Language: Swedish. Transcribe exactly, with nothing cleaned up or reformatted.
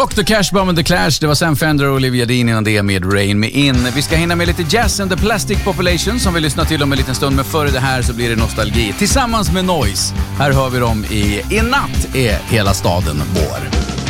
doktor Cashbomb and the Clash, det var Sam Fender och Olivia Dean innan det med Rain Me In. Vi ska hinna med lite Jazz and the Plastic Population som vi lyssnar till om en liten stund, men före det här så blir det nostalgi tillsammans med Noise. Här hör vi dem i I natt är hela staden vår.